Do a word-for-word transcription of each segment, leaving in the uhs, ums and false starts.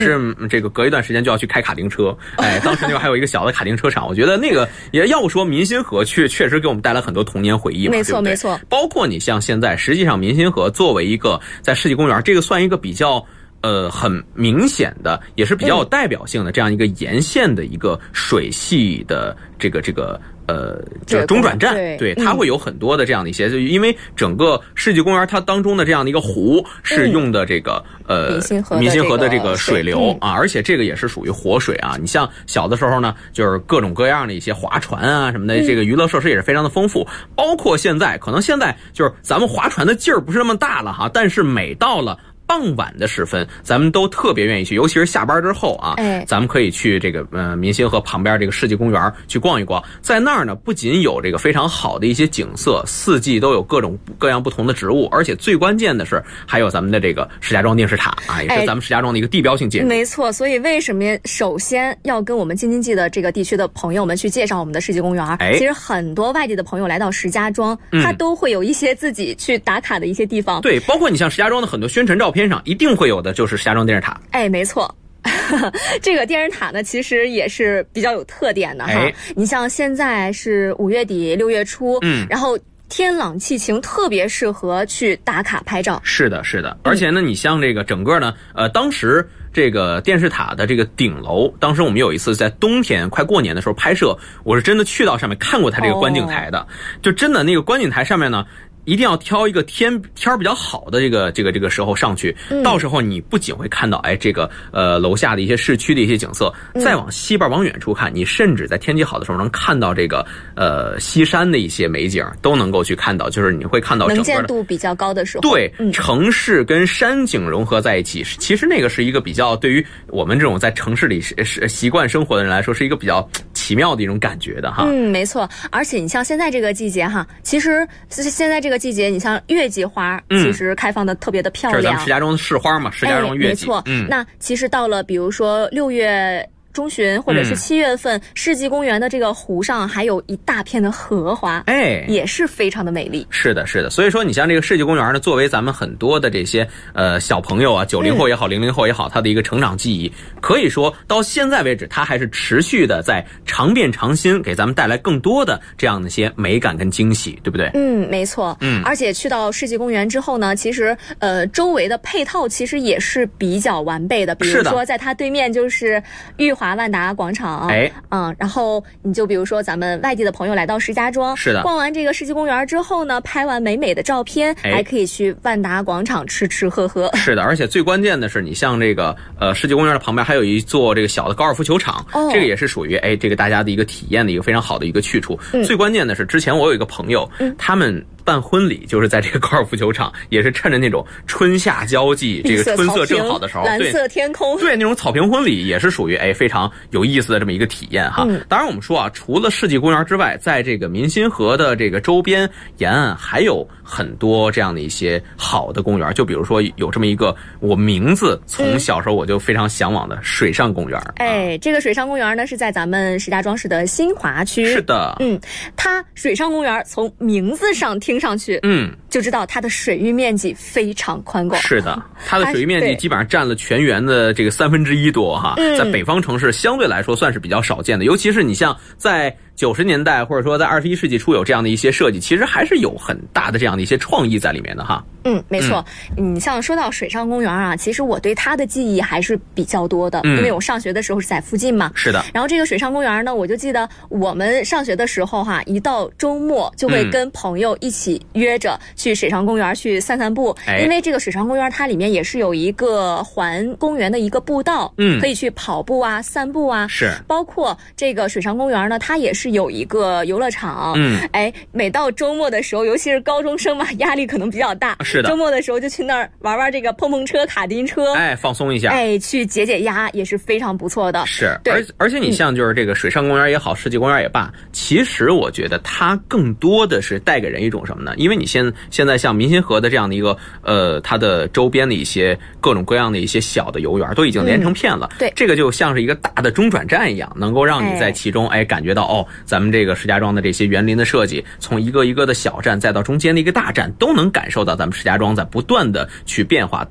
是这个隔一段时间就要去开卡丁车，哎，当时那边还有一个小的卡丁车场，我觉得那个也要不说民心河确确实给我们带来很多童年回忆嘛， 没错对不对？ 没错。 包括你像现在，实际上民心河作为一个在世纪公园，这个算一个比较。呃，很明显的，也是比较有代表性的这样一个沿线的一个水系的这个这个呃，这中转站， 对， 对，它会有很多的这样的一些，就因为整个世纪公园它当中的这样的一个湖是用的这个呃民心河的这个水流啊，而且这个也是属于活水啊。你像小的时候呢，就是各种各样的一些划船啊什么的，这个娱乐设施也是非常的丰富。包括现在，可能现在就是咱们划船的劲儿不是那么大了哈，但是每到了傍晚的时分，咱们都特别愿意去，尤其是下班之后啊，哎，咱们可以去这个呃民心河旁边这个世纪公园去逛一逛。在那儿呢，不仅有这个非常好的一些景色，四季都有各种各样不同的植物，而且最关键的是还有咱们的这个石家庄电视塔啊，也是咱们石家庄的一个地标性建筑。 没错，所以为什么首先要跟我们京津冀的这个地区的朋友们去介绍我们的世纪公园？哎，其实很多外地的朋友来到石家庄，嗯、他都会有一些自己去打卡的一些地方。 对，包括你像石家庄的很多宣传照片上一定会有的就是石家庄电视塔。 哎，没错。这个电视塔呢，其实也是比较有特点的哈。哎、你像现在是五月底六月初，嗯，然后天朗气晴，特别适合去打卡拍照。 是的，是的。而且呢，你像这个整个呢，呃，当时这个电视塔的这个顶楼，当时我们有一次在冬天快过年的时候拍摄，我是真的去到上面看过它这个观景台的，哦、就真的那个观景台上面呢。一定要挑一个天天比较好的这个这个这个时候上去，嗯、到时候你不仅会看到哎这个呃楼下的一些市区的一些景色，嗯、再往西边往远处看，你甚至在天气好的时候能看到这个呃西山的一些美景，都能够去看到，就是你会看到整个的能见度比较高的时候， 对，嗯、城市跟山景融合在一起，其实那个是一个比较对于我们这种在城市里习惯生活的人来说，是一个比较奇妙的一种感觉的哈。 嗯，没错。而且你像现在这个季节哈，其实现在这个季节，你像月季花，其实开放的特别的漂亮。 这是咱们石家庄的市花嘛，石家庄月季。 哎、没错。嗯，那其实到了比如说六月中旬或者是七月份，嗯、世纪公园的这个湖上还有一大片的荷花，哎，也是非常的美丽。 是的，是的。所以说，你像这个世纪公园呢，作为咱们很多的这些呃小朋友啊，九零后也好，零零后也好，他的一个成长记忆，可以说到现在为止，它还是持续的在常变常新，给咱们带来更多的这样的一些美感跟惊喜，对不对？ 嗯，没错。嗯，而且去到世纪公园之后呢，其实呃周围的配套其实也是比较完备的，比如说在它对面就是玉华万达广场，哎，嗯，然后你就比如说咱们外地的朋友来到石家庄， 是的， 逛完这个世纪公园之后呢，拍完美美的照片，哎、还可以去万达广场吃吃喝喝。 是的，而且最关键的是，你像这个呃世纪公园的旁边还有一座这个小的高尔夫球场，哦、这个也是属于哎这个大家的一个体验的一个非常好的一个去处。嗯、最关键的是，之前我有一个朋友，嗯、他们办婚礼就是在这个高尔夫球场，也是趁着那种春夏交际，这个春色正好的时候， 蓝色天空， 对，对那种草坪婚礼也是属于哎非常有意思的这么一个体验哈。嗯、当然我们说啊，除了世纪公园之外，在这个民心河的这个周边沿岸还有很多这样的一些好的公园，就比如说有这么一个我名字从小时候我就非常向往的水上公园。 嗯、哎，这个水上公园呢是在咱们石家庄市的新华区。 是的， 嗯，它水上公园从名字上听上去，嗯，就知道它的水域面积非常宽广。 是的，它的水域面积基本上占了全园的这个三分之一多哈，嗯、在北方城市相对来说算是比较少见的，尤其是你像在九十年代或者说在二十一世纪初有这样的一些设计，其实还是有很大的这样的一些创意在里面的哈。 嗯，没错。你、嗯、像说到水上公园啊，其实我对它的记忆还是比较多的，嗯、因为我上学的时候是在附近嘛。 是的。 然后这个水上公园呢，我就记得我们上学的时候哈，一到周末就会跟朋友一起约着去水上公园去散散步，嗯、因为这个水上公园它里面也是有一个环公园的一个步道，嗯，可以去跑步啊、散步啊。 是。 包括这个水上公园呢，它也是有一个游乐场，嗯，哎，每到周末的时候，尤其是高中生嘛，压力可能比较大。 是的， 周末的时候就去那儿玩玩这个碰碰车、卡丁车， 哎，放松一下， 哎，去解解压也是非常不错的。 是，而而且你像就是这个水上公园也好，世纪公园也罢，其实我觉得它更多的是带给人一种什么呢？因为你现现在像民心河的这样的一个呃，它的周边的一些各种各样的一些小的游园都已经连成片了，嗯、对，这个就像是一个大的中转站一样，能够让你在其中哎感觉到哦，咱们这个石家庄的这些园林的设计，从一个一个的小站再到中间的一个大站，都能感受到咱们石家庄在不断的去变化。当然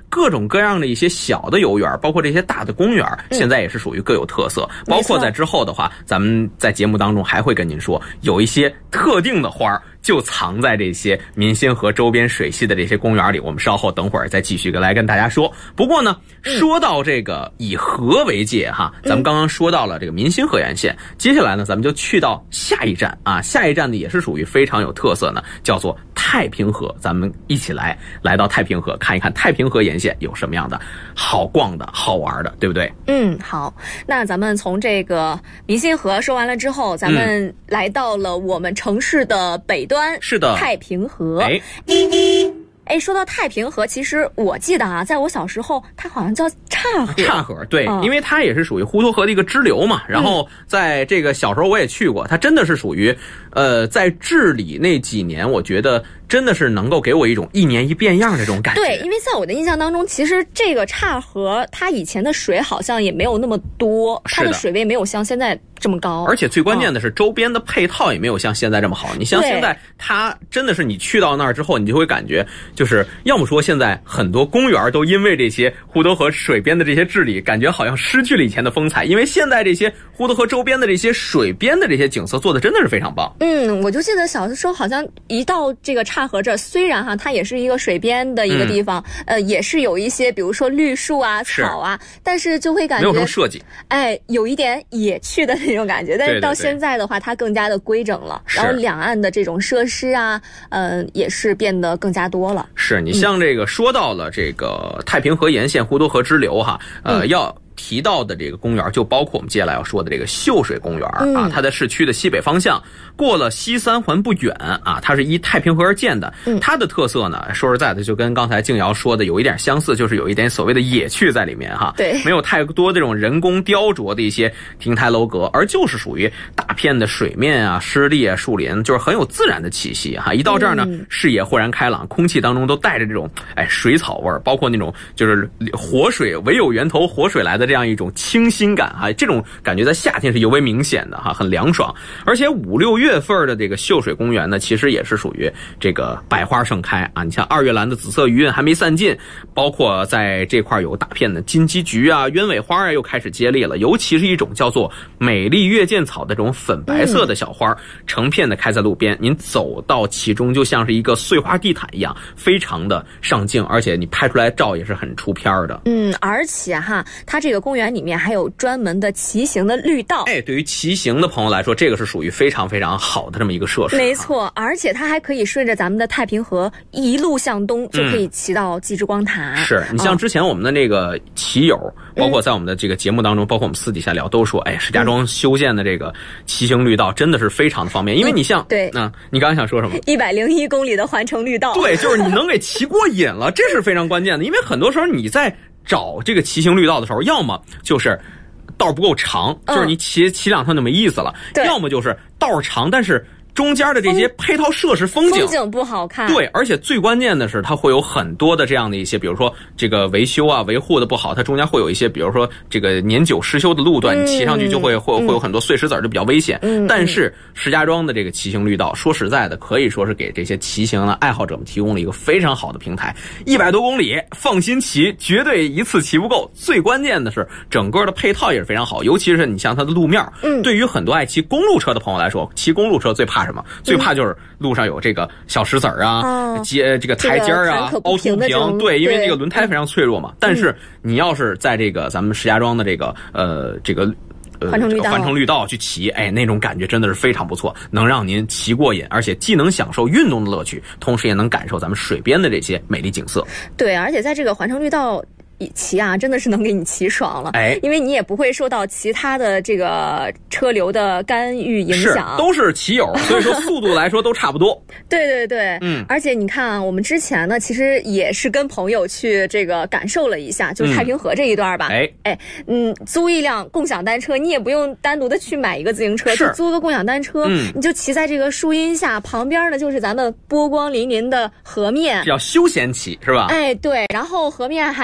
各种各样的一些小的游园，包括这些大的公园，现在也是属于各有特色。嗯、包括在之后的话，咱们在节目当中还会跟您说，有一些特定的花就藏在这些民心河周边水系的这些公园里。我们稍后等会儿再继续来跟大家说。不过呢，说到这个以河为界哈，咱们刚刚说到了这个民心河沿线，接下来呢，咱们就去到下一站啊，下一站呢也是属于非常有特色呢，叫做太平河。咱们一起来来到太平河，看一看太平河沿线有什么样的好逛的好玩的，对不对？ 嗯，好，那咱们从这个民心河说完了之后，咱们来到了我们城市的北端， 是的， 太平河。 哎。 哎，说到太平河，其实我记得啊，在我小时候，它好像叫岔河。 岔河，对、 嗯， 因为它也是属于滹沱河的一个支流嘛。然后在这个小时候我也去过，它真的是属于，呃，在治理那几年，我觉得真的是能够给我一种一年一变样的这种感觉。 对，因为在我的印象当中，其实这个岔河它以前的水好像也没有那么多，它的水位没有像现在这么高。 而且最关键的是，周边的配套也没有像现在这么好。你像现在，它真的是你去到那儿之后，你就会感觉，就是要么说现在很多公园都因为这些滹沱河水边的这些治理，感觉好像失去了以前的风采。因为现在这些滹沱河周边的这些水边的这些景色做的真的是非常棒。 嗯，我就记得小的时候好像一到这个岔河这儿，虽然哈它也是一个水边的一个地方，嗯、呃，也是有一些比如说绿树啊、草啊，但是就会感觉没有什么设计， 哎，有一点野趣的那种感觉。但是到现在的话，它更加的规整了，然后两岸的这种设施啊，嗯、呃，也是变得更加多了。 是你像这个、嗯、说到了这个太平河沿线滹沱河支流哈，呃，嗯、要。提到的这个公园就包括我们接下来要说的这个秀水公园、嗯、啊，它在市区的西北方向，过了西三环不远啊，它是依太平河而建的。嗯、它的特色呢，说实在的，就跟刚才静瑶说的有一点相似，就是有一点所谓的野趣在里面哈。 对， 没有太多这种人工雕琢的一些亭台楼阁，而就是属于大片的水面啊、湿地啊、树林，就是很有自然的气息哈。一到这儿呢，嗯、视野豁然开朗，空气当中都带着这种哎水草味儿，包括那种就是活水唯有源头活水来的。这样一种清新感哈，这种感觉在夏天是尤为明显的哈，很凉爽。而且五六月份的这个秀水公园呢，其实也是属于这个百花盛开啊。你像二月兰的紫色余韵还没散尽，包括在这块有大片的金鸡菊啊、鸢尾花啊又开始接力了。尤其是一种叫做美丽月见草的这种粉白色的小花，嗯、成片的开在路边，您走到其中就像是一个碎花地毯一样，非常的上镜，而且你拍出来照也是很出片的。 嗯，而且哈，它这个公园里面还有专门的骑行的绿道。 哎，对于骑行的朋友来说，这个是属于非常非常好的这么一个设施。 没错，而且它还可以顺着咱们的太平河一路向东，就可以骑到鸡之光塔。 嗯、是你像之前我们的那个骑友，哦、包括在我们的这个节目当中，嗯、包括我们私底下聊，都说，哎，石家庄修建的这个骑行绿道真的是非常的方便，因为你像、嗯、 对， 那、啊、你刚才想说什么？ 一百零一公里的环城绿道。 对，就是你能给骑过瘾了，这是非常关键的，因为很多时候你在找这个骑行绿道的时候，要么就是道不够长，就是你骑骑两趟就没意思了；要么就是道长，但是中间的这些配套设施风景风景不好看。 对，而且最关键的是它会有很多的这样的一些，比如说这个维修啊维护的不好，它中间会有一些比如说这个年久失修的路段，嗯、你骑上去就会会会有很多碎石子，就比较危险。嗯、但是石家庄的这个骑行绿道，说实在的，可以说是给这些骑行的爱好者们提供了一个非常好的平台。一百多公里放心骑，绝对一次骑不够。最关键的是整个的配套也是非常好，尤其是你像它的路面，嗯、对于很多爱骑公路车的朋友来说，骑公路车最怕什么？最怕就是路上有这个小石子儿啊，接、嗯、这个台阶啊，凹凸不平。对，因为这个轮胎非常脆弱嘛。但是你要是在这个咱们石家庄的这个呃这个呃环城绿道环城绿道去骑，哎，那种感觉真的是非常不错，能让您骑过瘾，而且既能享受运动的乐趣，同时也能感受咱们水边的这些美丽景色。 对，而且在这个环城绿道骑啊，真的是能给你骑爽了，哎，因为你也不会受到其他的这个车流的干预影响， 是都是骑友，所以说速度来说都差不多。 对对对，嗯，而且你看啊，我们之前呢，其实也是跟朋友去这个感受了一下，就是太平河这一段吧， 哎、 嗯、哎，嗯，租一辆共享单车，你也不用单独的去买一个自行车，去租个共享单车，嗯，你就骑在这个树荫下，旁边呢就是咱们波光粼粼的河面， 叫休闲骑是吧？ 哎，对，然后河面还有的时候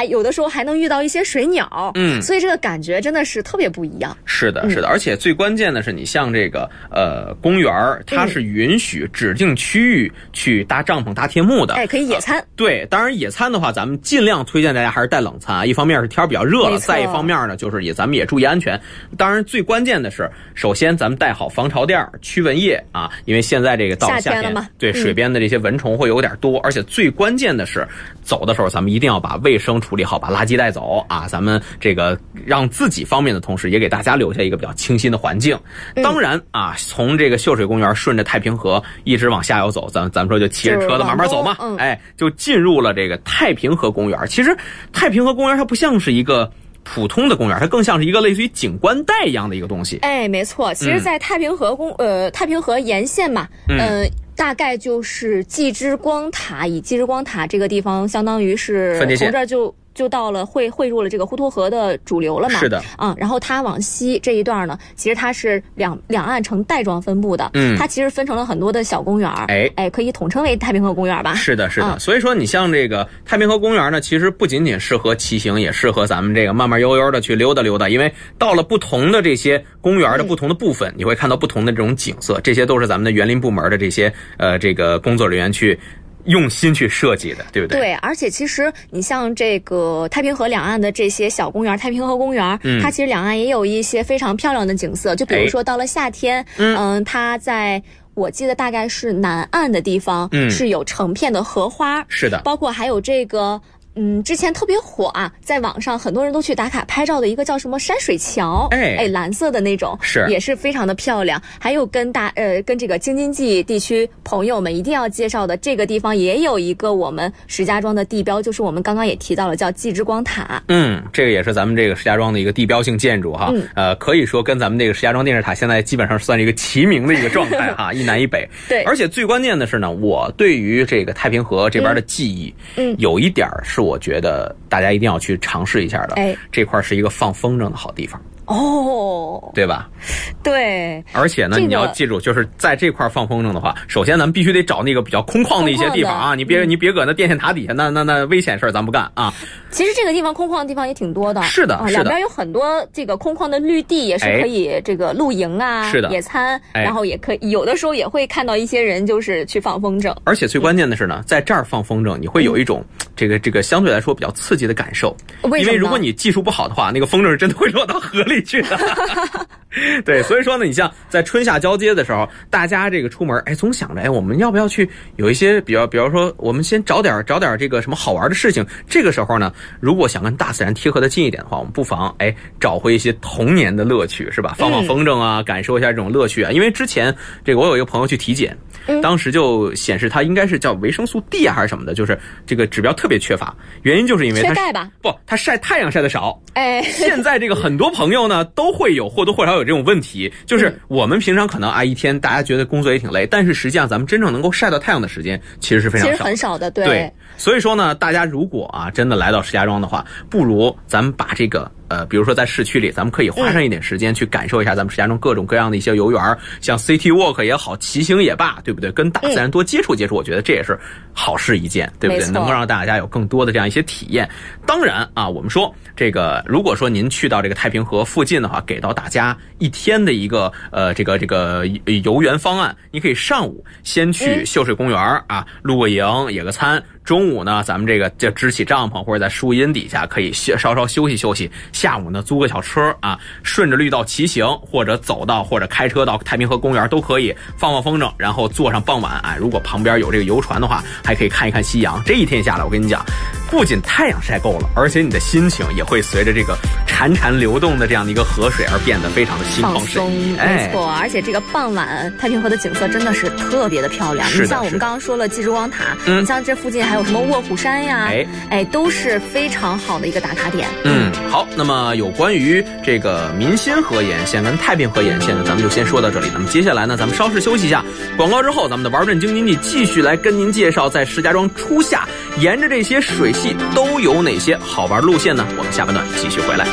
说还能遇到一些水鸟， 嗯， 所以这个感觉真的是特别不一样。 是的，是的，嗯、而且最关键的是，你像这个呃公园，它是允许指定区域去搭帐篷、搭天幕的， 哎，可以野餐、呃。 对，当然野餐的话，咱们尽量推荐大家还是带冷餐啊。一方面是天比较热了，再一方面呢，就是也咱们也注意安全。当然，最关键的是，首先咱们带好防潮垫、驱蚊液啊，因为现在这个到了夏天， 夏天了嘛， 对、嗯、水边的这些蚊虫会有点多，而且最关键的是，走的时候咱们一定要把卫生处理好，把垃圾带走啊。咱们这个让自己方便的同时，也给大家留下一个比较清新的环境。 嗯、 当然啊，从这个秀水公园顺着太平河一直往下游走，咱咱们说就骑着车子慢慢走嘛， 嗯、 哎，就进入了这个太平河公园。其实太平河公园它不像是一个普通的公园，它更像是一个类似于景观带一样的一个东西。 哎，没错，其实在太平河公、嗯、呃太平河沿线嘛，嗯。呃大概就是纪之光塔，以纪之光塔这个地方，相当于是从这儿就就到了汇汇入了这个滹沱河的主流了嘛。 是的， 嗯，然后它往西这一段呢，其实它是两两岸呈带状分布的， 嗯， 它其实分成了很多的小公园， 哎哎，可以统称为太平河公园吧。 是的，是的。 嗯、 所以说，你像这个太平河公园呢，其实不仅仅适合骑行，也适合咱们这个慢慢悠悠的去溜达溜达，因为到了不同的这些公园的不同的部分，嗯、你会看到不同的这种景色，这些都是咱们的园林部门的这些呃这个工作人员去用心去设计的，对不对？ 对，而且其实你像这个太平河两岸的这些小公园，太平河公园，嗯，它其实两岸也有一些非常漂亮的景色，就比如说到了夏天，嗯、呃，它在我记得大概是南岸的地方，嗯，是有成片的荷花， 是的， 包括还有这个。嗯，之前特别火啊，在网上很多人都去打卡拍照的一个叫什么山水桥， 哎哎，蓝色的那种， 是也是非常的漂亮。还有跟大呃跟这个京津冀地区朋友们一定要介绍的这个地方，也有一个我们石家庄的地标，就是我们刚刚也提到了，叫纪之光塔。 嗯，这个也是咱们这个石家庄的一个地标性建筑哈，嗯、呃，可以说跟咱们这个石家庄电视塔现在基本上算是一个齐名的一个状态哈，一南一北。 对， 而且最关键的是呢，我对于这个太平河这边的记忆，嗯，有一点是我觉得大家一定要去尝试一下的，哎，这块是一个放风筝的好地方。 哦， 对吧？ 对， 而且呢，这个、你要记住，就是在这块放风筝的话，首先咱们必须得找那个比较空旷的一些地方啊，你别、嗯、你别搁那电线塔底下，那那那危险事儿咱不干啊。 其实这个地方空旷的地方也挺多的， 是的， 啊、 是的， 两边有很多这个空旷的绿地，也是可以这个露营啊， 是的， 野餐，然后也可以有的时候也会看到一些人就是去放风筝。 而且最关键的是呢，在这儿放风筝，你会有一种这个这个相对来说比较刺激的感受， 为因为如果你技术不好的话，那个风筝真的会落到河里去的。对，所以说呢，你像在春夏交接的时候，大家这个出门，哎，总想着，哎，我们要不要去有一些比较，比方说，我们先找点找点这个什么好玩的事情。这个时候呢，如果想跟大自然贴合的近一点的话，我们不妨哎找回一些童年的乐趣，是吧？放放风筝啊，嗯、感受一下这种乐趣啊。因为之前这个我有一个朋友去体检，嗯、当时就显示他应该是叫维生素 D 啊还是什么的，就是这个指标特别缺乏，原因就是因为他缺钙吧？ 不，他晒太阳晒得少。 哎， 现在这个很多朋友呢都会有或多或少有这种问题，就是我们平常可能啊一天大家觉得工作也挺累，但是实际上咱们真正能够晒到太阳的时间其实是非常少的， 其实很少的，对。 对，所以说呢，大家如果啊真的来到石家庄的话，不如咱们把这个呃，比如说在市区里，咱们可以花上一点时间去感受一下咱们石家庄各种各样的一些游园，像 City Walk 也好，骑行也罢，对不对？跟大自然多接触接触，我觉得这也是好事一件，对不对？能够让大家有更多的这样一些体验。当然啊，我们说这个，如果说您去到这个太平河附近的话，给到大家一天的一个呃这个这个游园方案，你可以上午先去秀水公园啊，露个营，野个餐。中午呢，咱们这个就支起帐篷，或者在树荫底下可以稍稍休息休息。下午呢，租个小车啊，顺着绿道骑行，或者走到或者开车到太平河公园都可以，放放风筝，然后坐上傍晚。哎，如果旁边有这个游船的话，还可以看一看夕阳。这一天下来，我跟你讲，不仅太阳晒够了，而且你的心情也会随着这个潺潺流动的这样的一个河水而变得非常的心旷神怡。 没错，而且这个傍晚太平河的景色真的是特别的漂亮。你像我们刚刚说了纪之光塔，嗯，你像这附近还有什么卧虎山呀，哎哎，都是非常好的一个打卡点。 嗯，好，那么有关于这个民心河沿线跟太平河沿线呢，咱们就先说到这里。那么接下来呢，咱们稍事休息一下，广告之后，咱们的玩转京津冀继续来跟您介绍，在石家庄初夏沿着这些水系都有哪些好玩路线呢？我们下半段继续回来。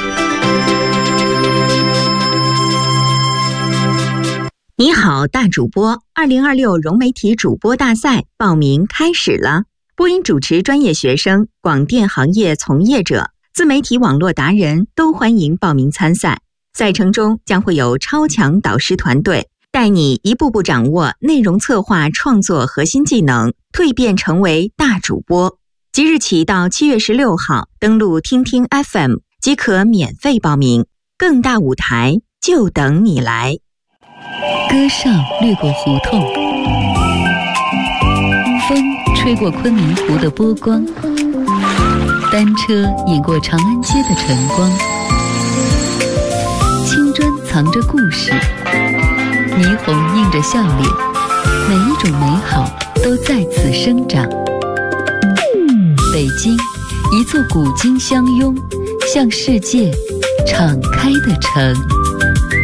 你好，大主播，二零二六融媒体主播大赛报名开始了。播音主持专业学生、广电行业从业者、自自媒体网络达人都欢迎报名参赛。赛程中将会有超强导师团队，带你一步步掌握内容策划创作核心技能，蜕变成为大主播。即日起到七月十六号，登录听听 F M 即可免费报名，更大舞台就等你来。 歌哨掠过胡同，风吹过昆明湖的波光，单车引过长安街的晨光，青砖藏着故事，霓虹映着笑脸，每一种美好都在此生长。北京，一座古今相拥，向世界敞开的城。